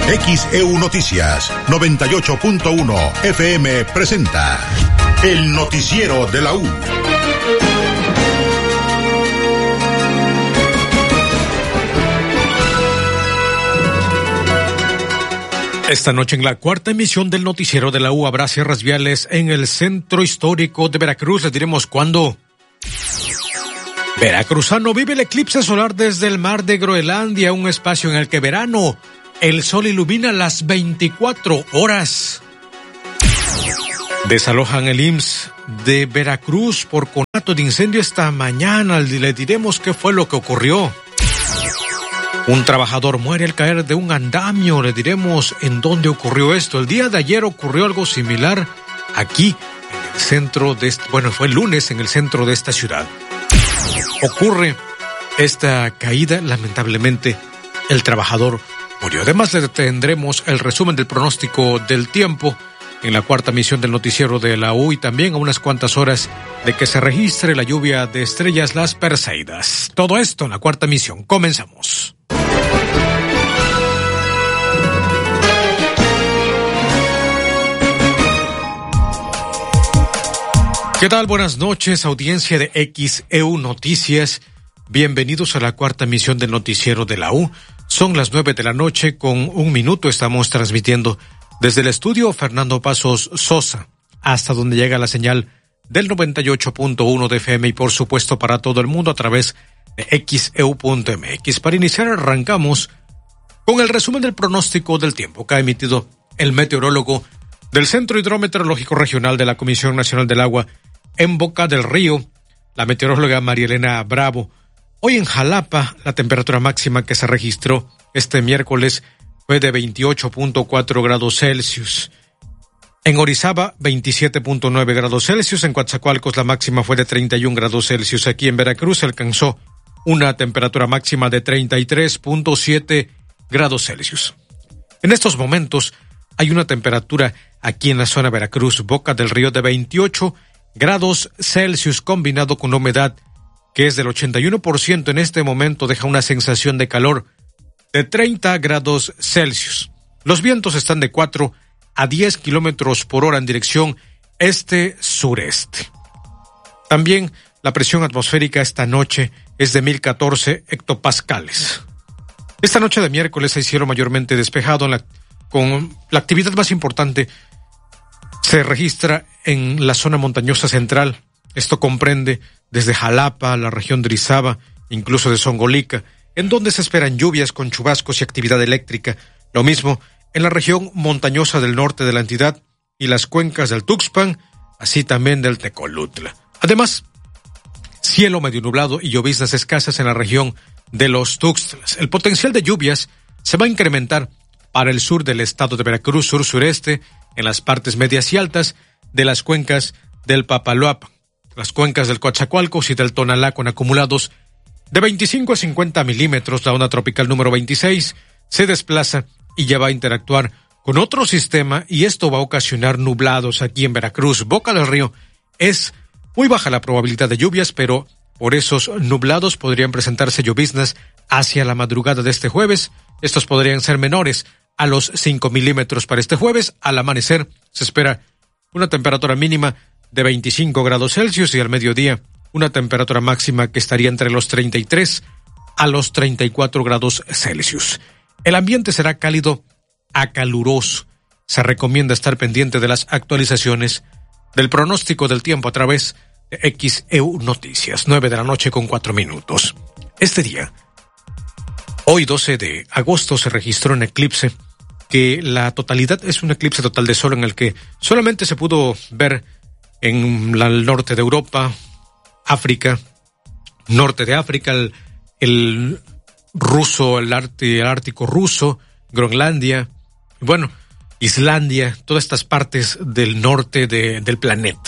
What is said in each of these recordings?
XEU Noticias 98.1 FM presenta el noticiero de la U. Esta noche en la cuarta emisión del noticiero de la U habrá cierres viales en el centro histórico de Veracruz. Les diremos cuándo. Veracruzano vive el eclipse solar desde el mar de Groenlandia, un espacio en el que verano el sol ilumina las 24 horas. Desalojan el IMSS de Veracruz por conato de incendio esta mañana. Le diremos qué fue lo que ocurrió. Un trabajador muere al caer de un andamio. Le diremos en dónde ocurrió esto. El día de ayer ocurrió algo similar aquí, en el centro de fue el lunes en el centro de esta ciudad. Ocurre esta caída, lamentablemente, el trabajador murió. Además, le tendremos el resumen del pronóstico del tiempo en la cuarta emisión del noticiero de la U y también a unas cuantas horas de que se registre la lluvia de estrellas, las Perseidas. Todo esto en la cuarta emisión. Comenzamos. ¿Qué tal? Buenas noches, audiencia de XEU Noticias. Bienvenidos a la cuarta emisión del noticiero de la U. Son las 9 de la noche con 1 minuto. Estamos transmitiendo desde el estudio Fernando Pasos Sosa, hasta donde llega la señal del 98.1 de FM y por supuesto para todo el mundo a través de XEU.mx. Para iniciar arrancamos con el resumen del pronóstico del tiempo que ha emitido el meteorólogo del Centro Hidrometeorológico Regional de la Comisión Nacional del Agua en Boca del Río, la meteoróloga María Elena Bravo. Hoy en Jalapa, la temperatura máxima que se registró este miércoles fue de 28.4 grados Celsius. En Orizaba, 27.9 grados Celsius. En Coatzacoalcos, la máxima fue de 31 grados Celsius. Aquí en Veracruz se alcanzó una temperatura máxima de 33.7 grados Celsius. En estos momentos, hay una temperatura aquí en la zona Veracruz, Boca del Río, de 28 grados Celsius, combinado con humedad que es del 81%. En este momento deja una sensación de calor de 30 grados Celsius. Los vientos están de 4 a 10 kilómetros por hora en dirección este-sureste. También la presión atmosférica esta noche es de 1014 hectopascales. Esta noche de miércoles hay cielo mayormente despejado con la actividad más importante se registra en la zona montañosa central. Esto comprende desde Jalapa, la región de Orizaba, incluso de Zongolica, en donde se esperan lluvias con chubascos y actividad eléctrica. Lo mismo en la región montañosa del norte de la entidad y las cuencas del Tuxpan, así también del Tecolutla. Además, cielo medio nublado y lloviznas escasas en la región de los Tuxtlas. El potencial de lluvias se va a incrementar para el sur del estado de Veracruz, sur-sureste, en las partes medias y altas de las cuencas del Papaloapan, las cuencas del Coatzacoalcos y del Tonalá con acumulados de 25 a 50 milímetros. La onda tropical número 26 se desplaza y ya va a interactuar con otro sistema y esto va a ocasionar nublados aquí en Veracruz. Boca del Río es muy baja la probabilidad de lluvias, pero por esos nublados podrían presentarse lloviznas hacia la madrugada de este jueves. Estos podrían ser menores a los 5 milímetros para este jueves. Al amanecer se espera una temperatura mínima de 25 grados Celsius y al mediodía una temperatura máxima que estaría entre los 33 a los 34 grados Celsius. El ambiente será cálido a caluroso. Se recomienda estar pendiente de las actualizaciones del pronóstico del tiempo a través de XEU Noticias. 9 de la noche con 4 minutos. Este día, hoy 12 de agosto, se registró un eclipse que la totalidad es un eclipse total de sol en el que solamente se pudo ver en el norte de Europa, África, norte de África, el ruso, el ártico ruso, Groenlandia, bueno, Islandia, todas estas partes del norte del planeta.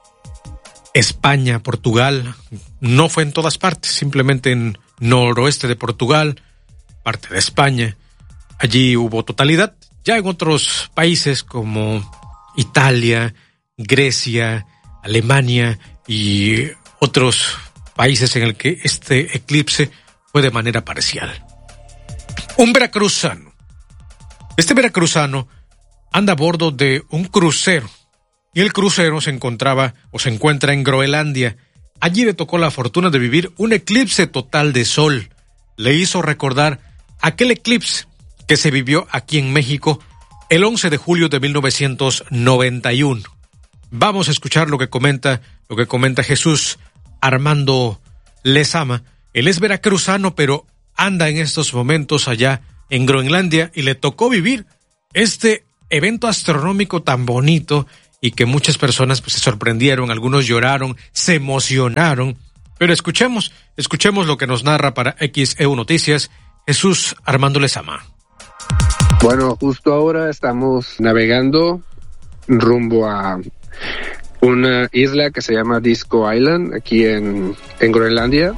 España, Portugal, no fue en todas partes, simplemente en noroeste de Portugal, parte de España. Allí hubo totalidad. Ya en otros países como Italia, Grecia, Alemania y otros países en el que este eclipse fue de manera parcial. Un veracruzano Este veracruzano anda a bordo de un crucero y el crucero se encuentra en Groenlandia. Allí le tocó la fortuna de vivir un eclipse total de sol. Le hizo recordar aquel eclipse que se vivió aquí en México el 11 de julio de 1991. Vamos a escuchar lo que comenta Jesús Armando Lezama. Él es veracruzano, pero anda en estos momentos allá en Groenlandia y le tocó vivir este evento astronómico tan bonito y que muchas personas pues se sorprendieron, algunos lloraron, se emocionaron. Pero escuchemos lo que nos narra para XEU Noticias Jesús Armando Lezama. Bueno, justo ahora estamos navegando rumbo a una isla que se llama Disco Island, aquí en Groenlandia.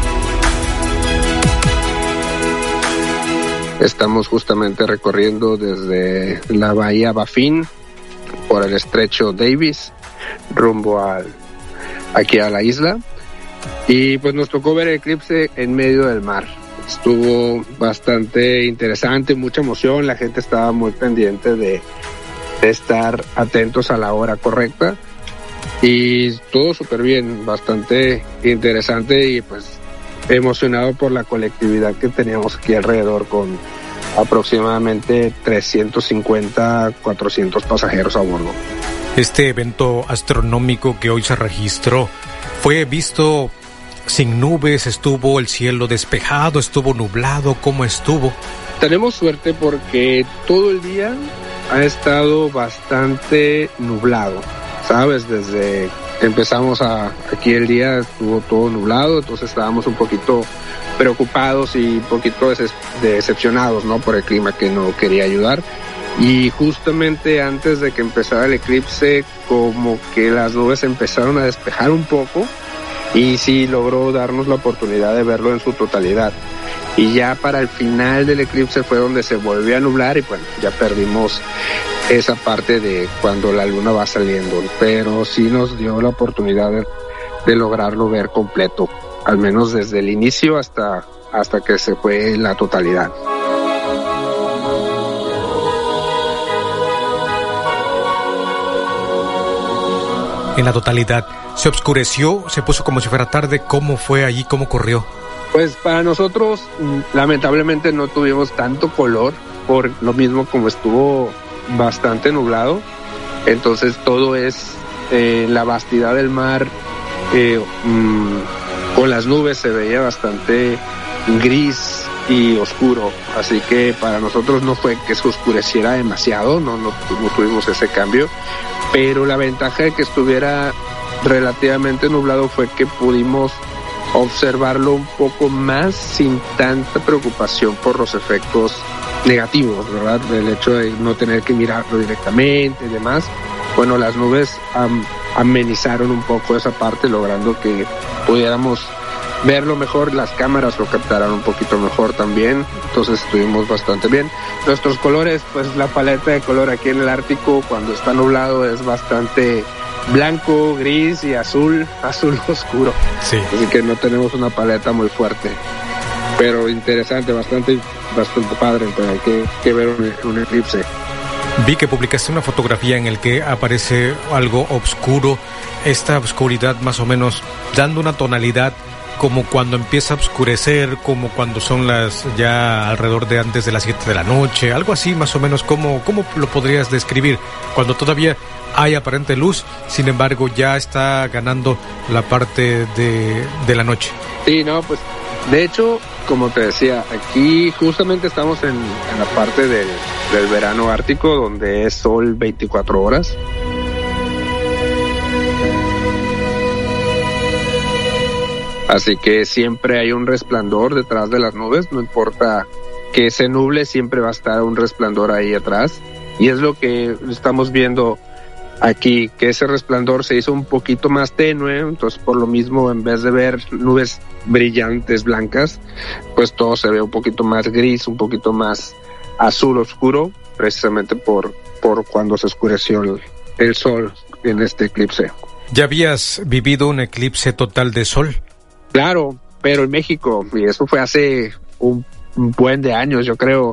Estamos justamente recorriendo desde la bahía Baffin por el estrecho Davis rumbo aquí a la isla, y pues nos tocó ver el eclipse en medio del mar. Estuvo bastante interesante, mucha emoción, la gente estaba muy pendiente de estar atentos a la hora correcta y todo súper bien, bastante interesante y pues emocionado por la colectividad que teníamos aquí alrededor, con aproximadamente 350, 400 pasajeros a bordo. Este evento astronómico que hoy se registró fue visto sin nubes, estuvo el cielo despejado, estuvo nublado, ¿cómo estuvo? Tenemos suerte porque todo el día ha estado bastante nublado, ¿sabes? Desde empezamos aquí el día estuvo todo nublado, entonces estábamos un poquito preocupados y un poquito decepcionados, ¿no? Por el clima que no quería ayudar. Y justamente antes de que empezara el eclipse, como que las nubes empezaron a despejar un poco y sí logró darnos la oportunidad de verlo en su totalidad. Y ya para el final del eclipse fue donde se volvió a nublar y bueno, ya perdimos esa parte de cuando la luna va saliendo, pero sí nos dio la oportunidad de lograrlo ver completo, al menos desde el inicio hasta que se fue la totalidad. En la totalidad, ¿se oscureció? ¿Se puso como si fuera tarde? ¿Cómo fue allí? ¿Cómo corrió? Pues para nosotros, lamentablemente no tuvimos tanto color, por lo mismo como estuvo bastante nublado. Entonces todo es la vastidad del mar, con las nubes se veía bastante gris y oscuro. Así que para nosotros no fue que se oscureciera demasiado, no tuvimos ese cambio. Pero la ventaja de que estuviera relativamente nublado fue que pudimos observarlo un poco más sin tanta preocupación por los efectos negativos, ¿verdad? El hecho de no tener que mirarlo directamente y demás. Bueno, las nubes amenizaron un poco esa parte, logrando que pudiéramos verlo mejor, las cámaras lo captaran un poquito mejor también, entonces estuvimos bastante bien. Nuestros colores, pues la paleta de color aquí en el Ártico cuando está nublado es bastante blanco, gris y azul oscuro. Sí. Así que no tenemos una paleta muy fuerte, pero interesante, bastante padre, pero hay que ver un eclipse. Vi que publicaste una fotografía en el que aparece algo oscuro, esta oscuridad más o menos dando una tonalidad como cuando empieza a oscurecer, como cuando son ya alrededor de antes de las 7 de la noche, algo así más o menos. ¿Cómo lo podrías describir? Cuando todavía hay aparente luz, sin embargo ya está ganando la parte de la noche. Sí, no, pues de hecho, como te decía, aquí justamente estamos en la parte del verano ártico, donde es sol 24 horas. Así que siempre hay un resplandor detrás de las nubes, no importa que se nuble, siempre va a estar un resplandor ahí atrás. Y es lo que estamos viendo aquí, que ese resplandor se hizo un poquito más tenue, entonces por lo mismo, en vez de ver nubes brillantes blancas, pues todo se ve un poquito más gris, un poquito más azul oscuro, precisamente por cuando se oscureció el sol en este eclipse. ¿Ya habías vivido un eclipse total de sol? Claro, pero en México, y eso fue hace un buen de años, yo creo.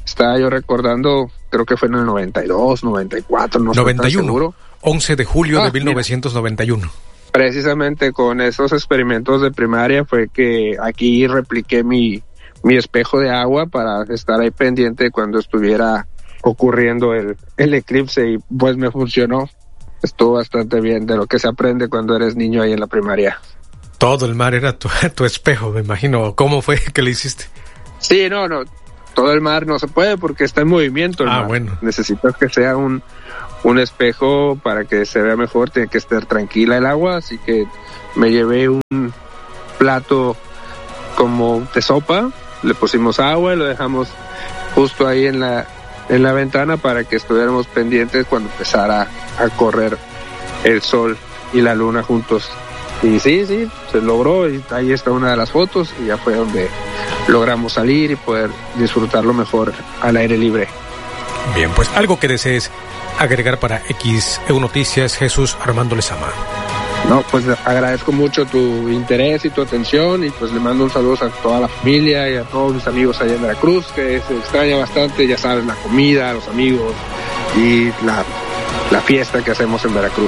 Estaba yo recordando, creo que fue en el 92, 94, no 91, estoy tan seguro. 11 de julio de 1991. Mira. Precisamente con esos experimentos de primaria fue que aquí repliqué mi espejo de agua para estar ahí pendiente cuando estuviera ocurriendo el eclipse, y pues me funcionó. Estuvo bastante bien, de lo que se aprende cuando eres niño ahí en la primaria. Todo el mar era tu espejo, me imagino. ¿Cómo fue que le hiciste? Sí, no, todo el mar no se puede porque está en movimiento el mar. Bueno. Necesitas que sea un espejo para que se vea mejor, tiene que estar tranquila el agua, así que me llevé un plato como de sopa, le pusimos agua y lo dejamos justo ahí en la ventana para que estuviéramos pendientes cuando empezara a correr el sol y la luna juntos. Y sí, se logró, y ahí está una de las fotos, y ya fue donde logramos salir y poder disfrutarlo mejor al aire libre. Bien, pues algo que desees agregar para XEU Noticias, Jesús Armando Lezama. No, pues agradezco mucho tu interés y tu atención, y pues le mando un saludo a toda la familia y a todos mis amigos allá en Veracruz, que se extraña bastante, ya sabes, la comida, los amigos y la fiesta que hacemos en Veracruz.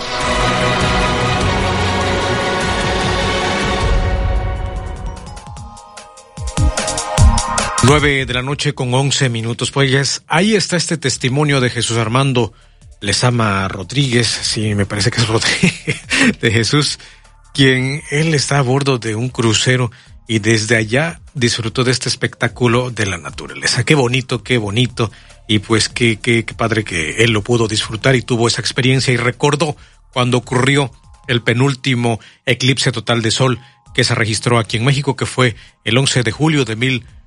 Nueve de la noche con 11 minutos. Pues ahí está este testimonio de Jesús Armando Lezama Rodríguez, sí, me parece que es Rodríguez, de Jesús, quien él está a bordo de un crucero y desde allá disfrutó de este espectáculo de la naturaleza. Qué bonito, y pues qué padre que él lo pudo disfrutar y tuvo esa experiencia y recordó cuando ocurrió el penúltimo eclipse total de sol que se registró aquí en México, que fue el 11 de julio de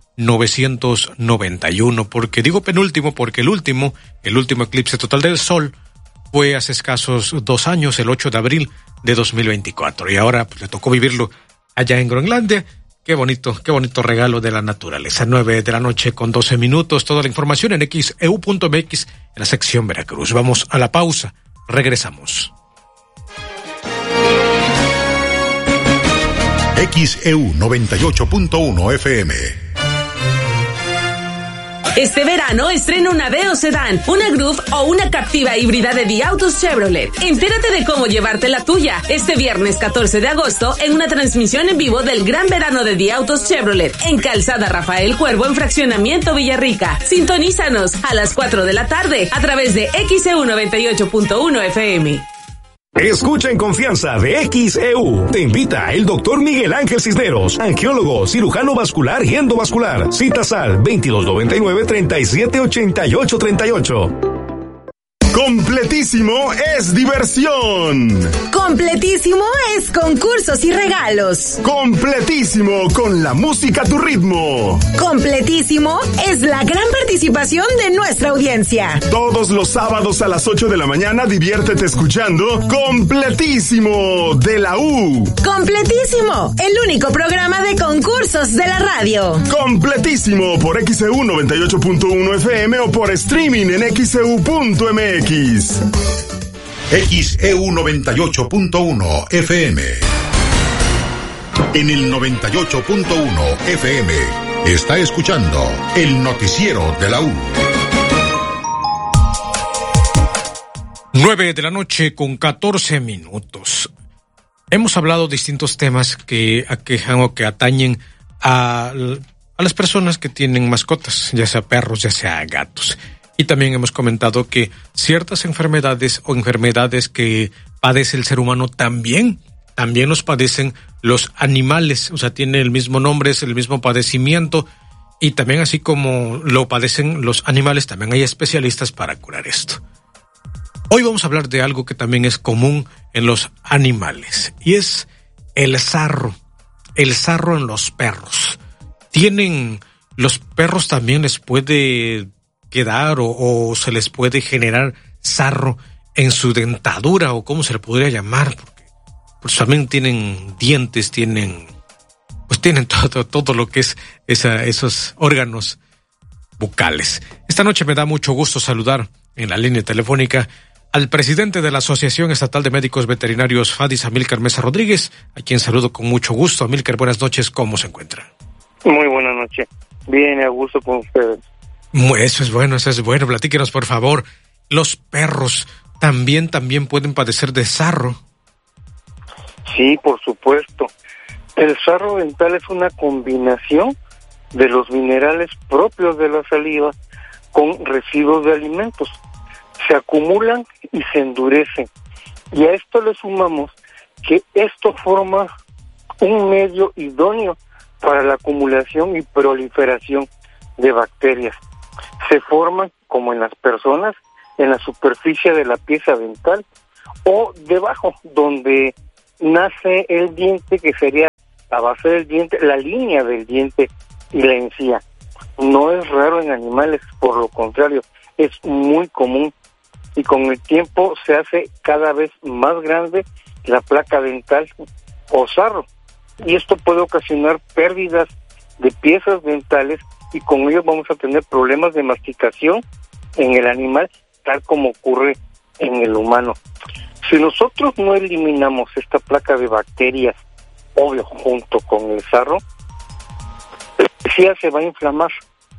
1991, porque digo penúltimo porque el último eclipse total del sol fue hace escasos 2 años, el 8 de abril de 2024, y ahora pues le tocó vivirlo allá en Groenlandia. Qué bonito regalo de la naturaleza. 9 de la noche con 12 minutos, toda la información en xeu.mx en la sección Veracruz. Vamos a la pausa, regresamos. XEU 98.1 FM. Este verano estrena una Aveo Sedán, una Groove o una Captiva híbrida de Diautos Chevrolet. Entérate de cómo llevarte la tuya este viernes 14 de agosto en una transmisión en vivo del Gran Verano de Diautos Chevrolet en Calzada Rafael Cuervo en Fraccionamiento Villarrica. Sintonízanos a las 4 de la tarde a través de XEU 98.1 FM. Escucha en confianza de XEU. Te invita el doctor Miguel Ángel Cisneros, angiólogo, cirujano vascular y endovascular. Citas al 2299-378838. Completísimo es diversión. Completísimo es concursos y regalos. Completísimo con la música a tu ritmo. Completísimo es la gran participación de nuestra audiencia. Todos los sábados a las 8 de la mañana diviértete escuchando Completísimo de la U. Completísimo, el único programa de concursos de la radio. Completísimo por XEU 98.1 FM o por streaming en XEU.mx. XEU 98.1 FM. En el 98.1 FM está escuchando el noticiero de la U. 9 de la noche con 14 minutos. Hemos hablado de distintos temas que aquejan o que atañen a las personas que tienen mascotas, ya sea perros, ya sea gatos. Y también hemos comentado que ciertas enfermedades o enfermedades que padece el ser humano también los padecen los animales. O sea, tiene el mismo nombre, es el mismo padecimiento. Y también así como lo padecen los animales, también hay especialistas para curar esto. Hoy vamos a hablar de algo que también es común en los animales. Y es el sarro. El sarro en los perros. Los perros también les puede quedar o se les puede generar sarro en su dentadura, o cómo se le podría llamar, porque pues también tienen dientes, tienen todo lo que es esos órganos bucales. Esta noche me da mucho gusto saludar en la línea telefónica al presidente de la Asociación Estatal de Médicos Veterinarios FADIS, Amílcar Mesa Rodríguez, a quien saludo con mucho gusto. Amílcar, buenas noches, ¿cómo se encuentra? Muy buenas noches. Bien, a gusto con ustedes. Eso es bueno. Platíquenos, por favor. Los perros también pueden padecer de sarro. Sí, por supuesto. El sarro dental es una combinación de los minerales propios de la saliva con residuos de alimentos. Se acumulan y se endurecen. Y a esto le sumamos que esto forma un medio idóneo para la acumulación y proliferación de bacterias. Se forman, como en las personas, en la superficie de la pieza dental o debajo, donde nace el diente, que sería la base del diente, la línea del diente y la encía. No es raro en animales, por lo contrario, es muy común, y con el tiempo se hace cada vez más grande la placa dental o sarro, y esto puede ocasionar pérdidas de piezas dentales, y con ello vamos a tener problemas de masticación en el animal, tal como ocurre en el humano. Si nosotros no eliminamos esta placa de bacterias, obvio, junto con el sarro, la encía se va a inflamar,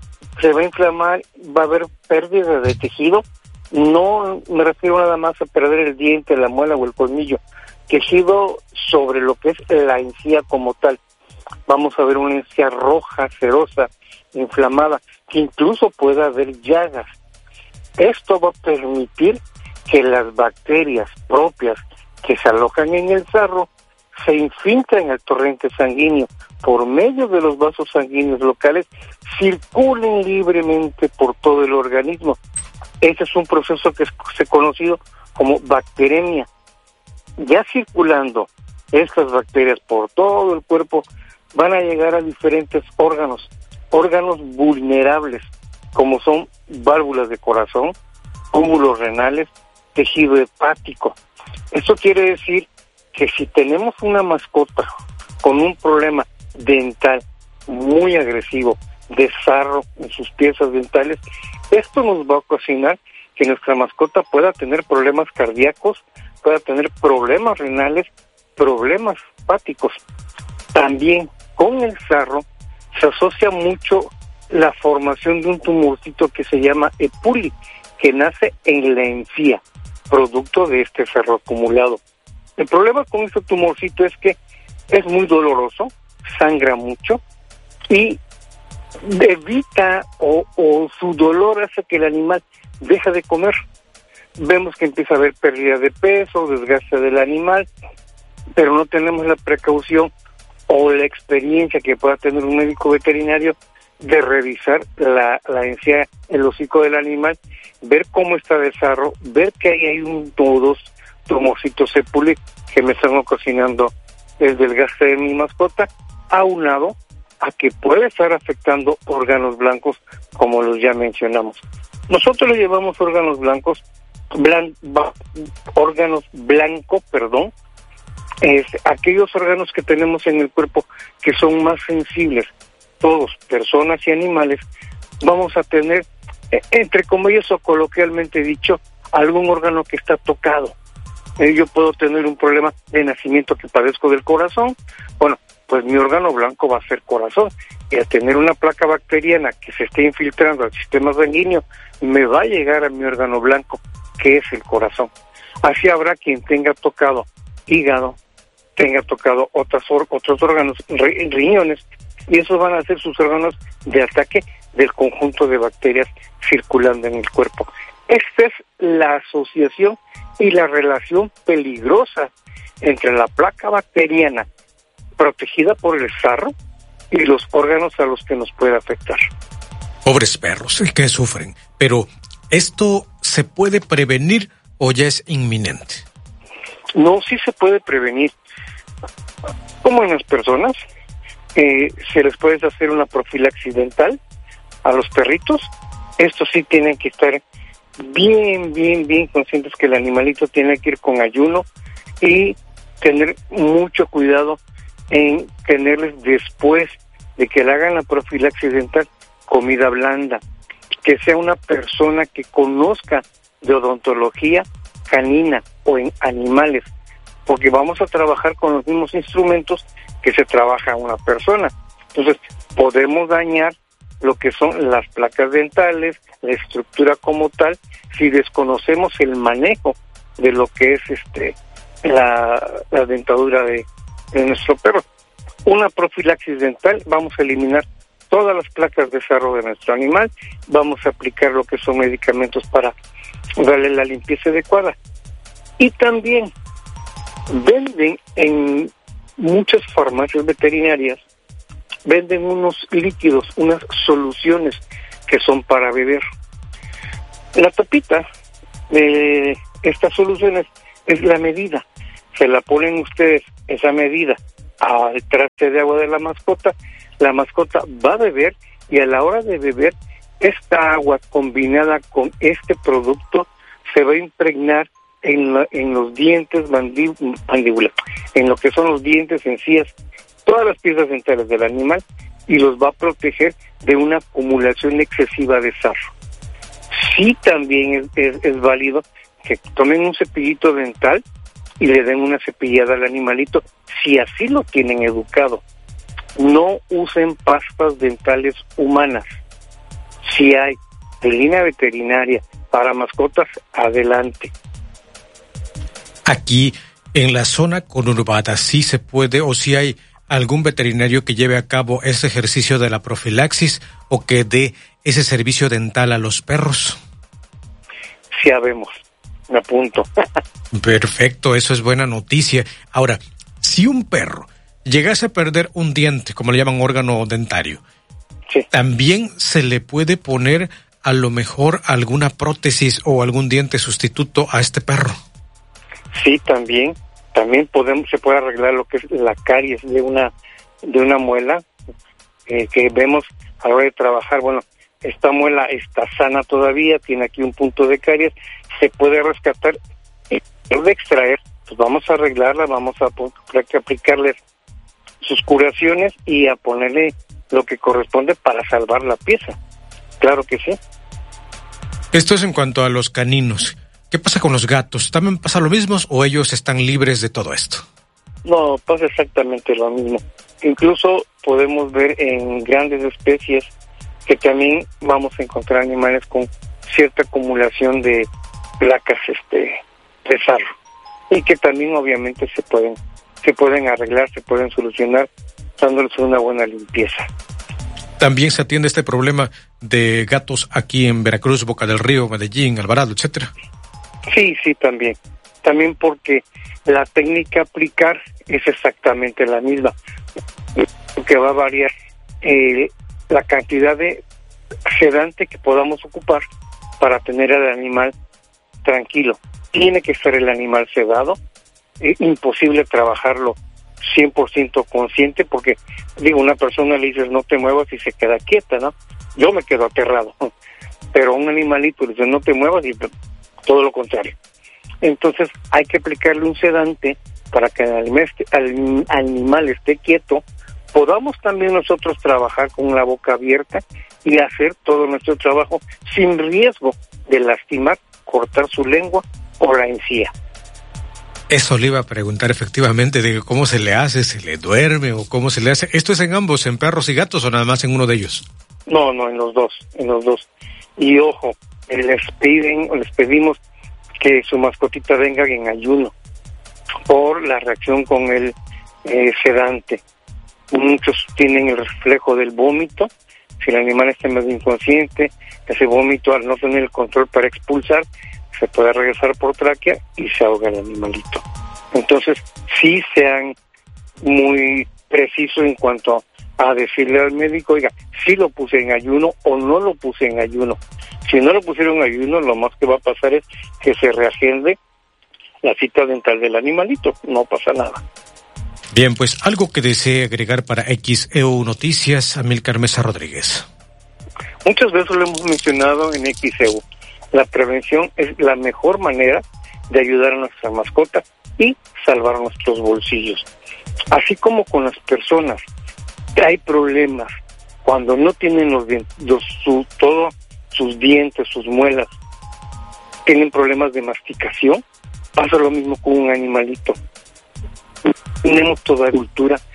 va a haber pérdida de tejido. No me refiero nada más a perder el diente, la muela o el colmillo, tejido sobre lo que es la encía como tal. Vamos a ver una encía roja, cerosa, inflamada, que incluso pueda haber llagas. Esto va a permitir que las bacterias propias que se alojan en el sarro se infiltren al torrente sanguíneo por medio de los vasos sanguíneos locales, circulen libremente por todo el organismo. Este es un proceso que se conocido como bacteremia. Ya circulando estas bacterias por todo el cuerpo, van a llegar a diferentes órganos vulnerables, como son válvulas de corazón, túbulos renales, tejido hepático. Esto quiere decir que si tenemos una mascota con un problema dental muy agresivo, de sarro en sus piezas dentales, esto nos va a ocasionar que nuestra mascota pueda tener problemas cardíacos, pueda tener problemas renales, problemas hepáticos. También con el sarro se asocia mucho la formación de un tumorcito que se llama epuli, que nace en la encía, producto de este sarro acumulado. El problema con este tumorcito es que es muy doloroso, sangra mucho y evita o su dolor hace que el animal deje de comer. Vemos que empieza a haber pérdida de peso, desgaste del animal, pero no tenemos la precaución o la experiencia que pueda tener un médico veterinario de revisar la encía, el hocico del animal, ver cómo está de sarro, ver que ahí hay un o dos tumorcitos epuli que me están ocasionando el desgaste de mi mascota, aunado a que puede estar afectando órganos blancos, como los ya mencionamos. Nosotros le llevamos órganos blancos, aquellos órganos que tenemos en el cuerpo que son más sensibles. Todos, personas y animales, vamos a tener, entre comillas o coloquialmente dicho, algún órgano que está tocado. Yo puedo tener un problema de nacimiento que padezco del corazón, bueno, pues mi órgano blanco va a ser corazón, y al tener una placa bacteriana que se esté infiltrando al sistema sanguíneo, me va a llegar a mi órgano blanco, que es el corazón. Así habrá quien tenga tocado hígado, tenga tocado otros órganos, riñones, y esos van a ser sus órganos de ataque del conjunto de bacterias circulando en el cuerpo. Esta es la asociación y la relación peligrosa entre la placa bacteriana protegida por el sarro y los órganos a los que nos puede afectar. Pobres perros, que sufren. Pero, ¿esto se puede prevenir o ya es inminente? No, sí se puede prevenir. Como en las personas, se les puede hacer una profilaxis dental a los perritos. Estos sí tienen que estar bien conscientes que el animalito tiene que ir con ayuno y tener mucho cuidado en tenerles, después de que le hagan la profilaxis dental, comida blanda, que sea una persona que conozca de odontología canina o en animales, porque vamos a trabajar con los mismos instrumentos que se trabaja a una persona. Entonces, podemos dañar lo que son las placas dentales, la estructura como tal, si desconocemos el manejo de lo que es la dentadura de nuestro perro. Una profilaxis dental, vamos a eliminar todas las placas de sarro de nuestro animal, vamos a aplicar lo que son medicamentos para darle la limpieza adecuada. Y también venden en muchas farmacias veterinarias, venden unos líquidos, unas soluciones que son para beber. La tapita de estas soluciones es la medida. Se la ponen ustedes, esa medida, al traste de agua de la mascota va a beber, y a la hora de beber, esta agua combinada con este producto se va a impregnar en los dientes mandíbula, en lo que son los dientes, encías, todas las piezas dentales del animal, y los va a proteger de una acumulación excesiva de sarro. Sí, también es válido que tomen un cepillito dental y le den una cepillada al animalito, si así lo tienen educado. No usen pastas dentales humanas. Si hay de línea veterinaria para mascotas, adelante. Aquí, en la zona conurbada, sí se puede, o si hay algún veterinario que lleve a cabo ese ejercicio de la profilaxis o que dé ese servicio dental a los perros. Sí, habemos. Me apunto. Perfecto, eso es buena noticia. Ahora, si un perro llegase a perder un diente, como le llaman órgano dentario, sí, también se le puede poner a lo mejor alguna prótesis o algún diente sustituto a este perro. Sí, también se puede arreglar lo que es la caries de una muela, que vemos a la hora de trabajar. Bueno, esta muela está sana todavía, tiene aquí un punto de caries, se puede rescatar, de extraer, pues vamos a arreglarla, vamos a aplicarles sus curaciones y a ponerle lo que corresponde para salvar la pieza. Claro que sí. Esto es en cuanto a los caninos. ¿Qué pasa con los gatos? ¿También pasa lo mismo o ellos están libres de todo esto? No, pasa exactamente lo mismo. Incluso podemos ver en grandes especies que también vamos a encontrar animales con cierta acumulación de placas de sarro, y que también obviamente se pueden arreglar, se pueden solucionar dándoles una buena limpieza. También se atiende este problema de gatos aquí en Veracruz, Boca del Río, Medellín, Alvarado, etcétera. Sí, también porque la técnica a aplicar es exactamente la misma, que va a variar la cantidad de sedante que podamos ocupar para tener al animal tranquilo. Tiene que estar el animal sedado, imposible trabajarlo 100% consciente, porque una persona le dices no te muevas y se queda quieta, ¿no? Yo me quedo aterrado, pero a un animalito le dices no te muevas y todo lo contrario. Entonces hay que aplicarle un sedante para que el animal esté quieto, podamos también nosotros trabajar con la boca abierta y hacer todo nuestro trabajo sin riesgo de lastimar, cortar su lengua o la encía. Eso le iba a preguntar efectivamente, de cómo se le hace, se le duerme o cómo se le hace. ¿Esto es en ambos, en perros y gatos, o nada más en uno de ellos? No, en los dos. Y ojo, les pedimos que su mascotita venga en ayuno por la reacción con el sedante. Muchos tienen el reflejo del vómito. Si el animal está medio inconsciente, ese vómito, al no tener el control para expulsar, se puede regresar por tráquea y se ahoga el animalito. Entonces, sí sean muy precisos en cuanto a decirle al médico, oiga, si lo puse en ayuno o no lo puse en ayuno. Si no lo pusieron en ayuno, lo más que va a pasar es que se reagende la cita dental del animalito. No pasa nada. Bien, pues algo que desee agregar para XEU Noticias, Amílcar Mesa Rodríguez. Muchas veces lo hemos mencionado en XEU. La prevención es la mejor manera de ayudar a nuestra mascota y salvar nuestros bolsillos. Así como con las personas que hay problemas cuando no tienen todos sus dientes, sus muelas, tienen problemas de masticación, pasa lo mismo con un animalito. Tenemos toda la cultura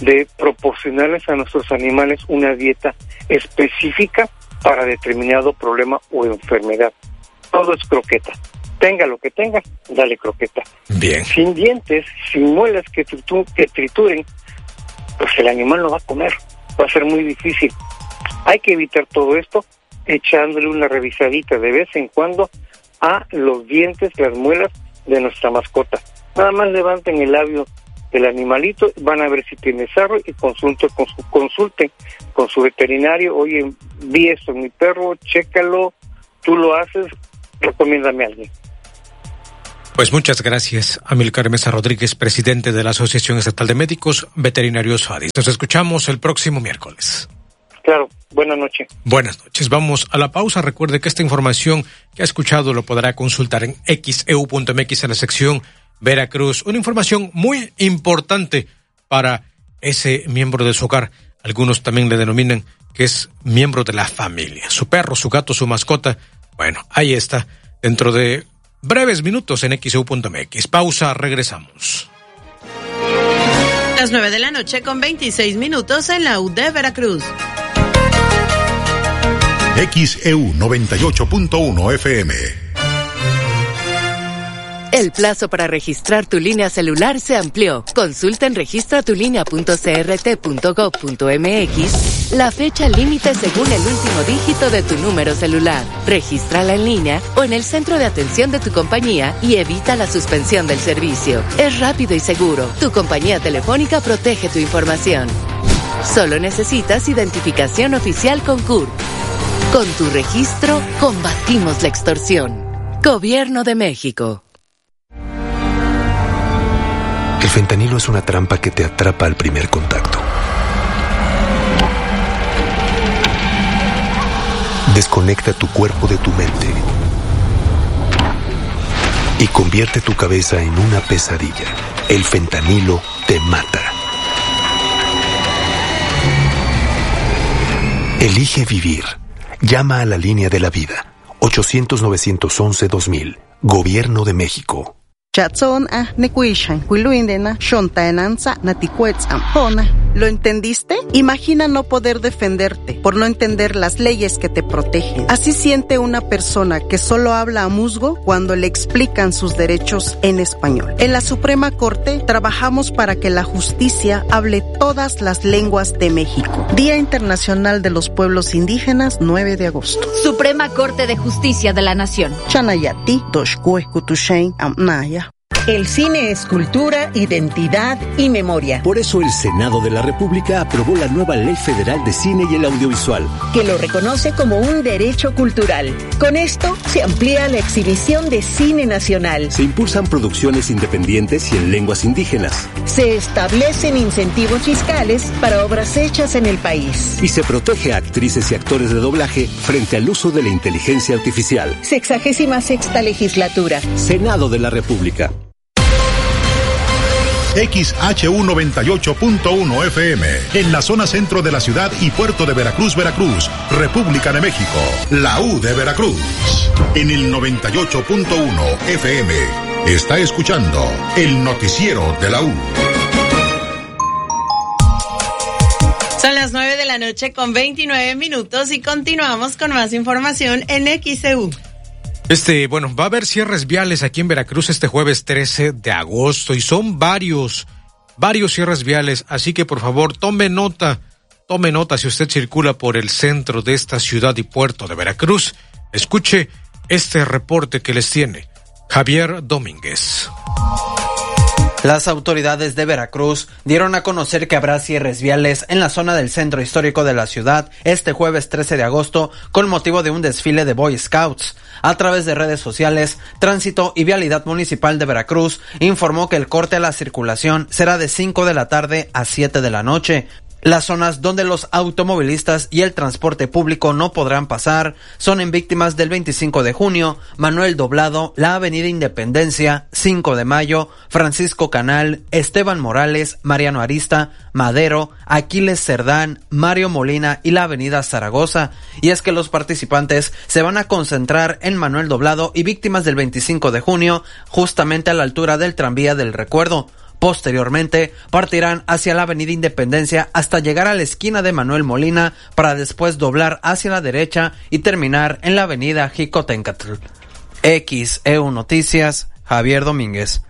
de proporcionarles a nuestros animales una dieta específica para determinado problema o enfermedad. Todo es croqueta. Tenga lo que tenga, dale croqueta. Bien. Sin dientes, sin muelas que trituren, pues el animal no va a comer. Va a ser muy difícil. Hay que evitar todo esto echándole una revisadita de vez en cuando a los dientes, las muelas de nuestra mascota. Nada más levanten el labio del animalito, van a ver si tiene sarro y consulten con su veterinario. Oye, vi esto en mi perro, chécalo, tú lo haces, recomiéndame a alguien. Pues muchas gracias, Amílcar Mesa Rodríguez, presidente de la Asociación Estatal de Médicos Veterinarios FADIS. Nos escuchamos el próximo miércoles. Claro, buenas noches. Buenas noches, vamos a la pausa. Recuerde que esta información que ha escuchado lo podrá consultar en xeu.mx en la sección Veracruz. Una información muy importante para ese miembro de su hogar. Algunos también le denominan que es miembro de la familia. Su perro, su gato, su mascota. Bueno, ahí está, dentro de breves minutos en xeu.mx. Pausa, regresamos. Las 9:00 con 26 minutos en la U de Veracruz. XEU 98.1 FM. El plazo para registrar tu línea celular se amplió. Consulta en registratulínea.crt.gov.mx la fecha límite según el último dígito de tu número celular. Regístrala en línea o en el centro de atención de tu compañía y evita la suspensión del servicio. Es rápido y seguro. Tu compañía telefónica protege tu información. Solo necesitas identificación oficial con CURP. Con tu registro, combatimos la extorsión. Gobierno de México. El fentanilo es una trampa que te atrapa al primer contacto. Desconecta tu cuerpo de tu mente y convierte tu cabeza en una pesadilla. El fentanilo te mata. Elige vivir. Llama a la línea de la vida. 800-911-2000. Gobierno de México. ¿Lo entendiste? Imagina no poder defenderte por no entender las leyes que te protegen. Así siente una persona que solo habla a musgo cuando le explican sus derechos en español. En la Suprema Corte trabajamos para que la justicia hable todas las lenguas de México. Día Internacional de los Pueblos Indígenas, 9 de agosto. Suprema Corte de Justicia de la Nación. Chanayati, Toshkueskutushain, Amnaya. El cine es cultura, identidad y memoria. Por eso el Senado de la República aprobó la nueva Ley Federal de Cine y el Audiovisual, que lo reconoce como un derecho cultural. Con esto se amplía la exhibición de cine nacional. Se impulsan producciones independientes y en lenguas indígenas. Se establecen incentivos fiscales para obras hechas en el país. Y se protege a actrices y actores de doblaje frente al uso de la inteligencia artificial. 66ª legislatura. Senado de la República. XHU 98.1 FM, en la zona centro de la ciudad y puerto de Veracruz, Veracruz, República de México, la U de Veracruz. En el 98.1 FM, está escuchando el noticiero de la U. Son las 9:00 con 29 minutos y continuamos con más información en XEU. Va a haber cierres viales aquí en Veracruz este jueves 13 de agosto y son varios cierres viales, así que por favor tome nota si usted circula por el centro de esta ciudad y puerto de Veracruz. Escuche este reporte que les tiene Javier Domínguez. Las autoridades de Veracruz dieron a conocer que habrá cierres viales en la zona del centro histórico de la ciudad este jueves 13 de agosto con motivo de un desfile de Boy Scouts. A través de redes sociales, Tránsito y Vialidad Municipal de Veracruz informó que el corte a la circulación será de 5 de la tarde a 7 de la noche. Las zonas donde los automovilistas y el transporte público no podrán pasar son en Víctimas del 25 de junio, Manuel Doblado, la Avenida Independencia, 5 de Mayo, Francisco Canal, Esteban Morales, Mariano Arista, Madero, Aquiles Cerdán, Mario Molina y la Avenida Zaragoza. Y es que los participantes se van a concentrar en Manuel Doblado y Víctimas del 25 de junio, justamente a la altura del tranvía del Recuerdo. Posteriormente, partirán hacia la avenida Independencia hasta llegar a la esquina de Manuel Molina para después doblar hacia la derecha y terminar en la avenida Jicotencatl. XEU Noticias, Javier Domínguez.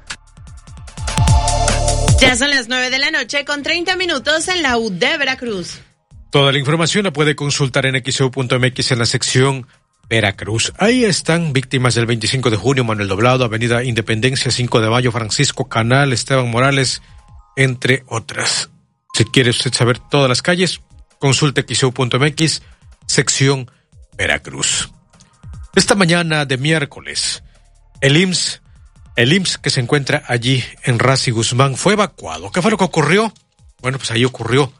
Ya son las 9 de la noche con 30 minutos en la U de Veracruz. Toda la información la puede consultar en xeu.mx en la sección Veracruz. Ahí están víctimas del 25 de junio, Manuel Doblado, Avenida Independencia, 5 de Mayo, Francisco Canal, Esteban Morales, entre otras. Si quiere usted saber todas las calles, consulte xeu.mx, sección Veracruz. Esta mañana de miércoles, el IMSS que se encuentra allí en Razi Guzmán fue evacuado. ¿Qué fue lo que ocurrió? Bueno, pues ahí ocurrió